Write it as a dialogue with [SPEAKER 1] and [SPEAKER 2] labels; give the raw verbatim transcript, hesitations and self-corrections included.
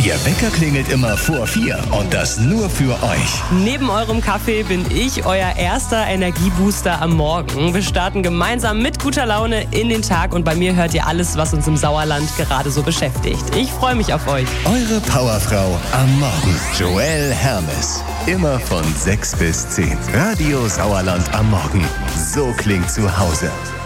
[SPEAKER 1] Ihr Wecker klingelt immer vor vier und das nur für euch.
[SPEAKER 2] Neben eurem Kaffee bin ich euer erster Energiebooster am Morgen. Wir starten gemeinsam mit guter Laune in den Tag und bei mir hört ihr alles, was uns im Sauerland gerade so beschäftigt. Ich freue mich auf euch.
[SPEAKER 1] Eure Powerfrau am Morgen, Joelle Hermes. Immer von sechs bis zehn. Radio Sauerland am Morgen. So klingt zu Hause.